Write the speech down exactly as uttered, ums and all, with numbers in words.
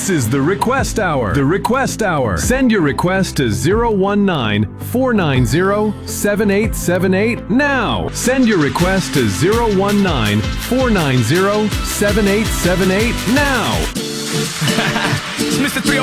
This is the Request Hour. The Request Hour. Send your request to zero one nine, four nine zero, seven eight seven eight now. Send your request to zero one nine, four nine zero, seven eight seven eight now. It's Mister three oh